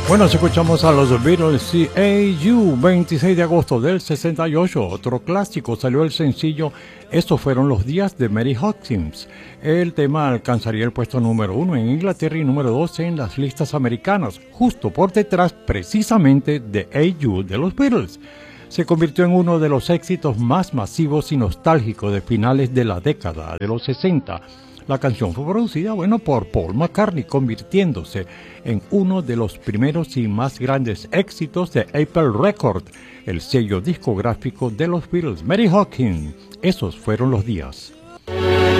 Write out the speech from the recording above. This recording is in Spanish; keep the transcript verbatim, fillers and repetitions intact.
Bueno, escuchamos a los Beatles, C A U, veintiséis de agosto del sesenta y ocho. Otro clásico, salió el sencillo Estos fueron los días de Mary Hopkins. El tema alcanzaría el puesto número uno en Inglaterra y número doce en las listas americanas, justo por detrás precisamente de A U de los Beatles. Se convirtió en uno de los éxitos más masivos y nostálgicos de finales de la década de los sesenta. La canción fue producida, bueno, por Paul McCartney, convirtiéndose en uno de los primeros y más grandes éxitos de Apple Records, el sello discográfico de los Beatles. Mary Hopkins, esos fueron los días.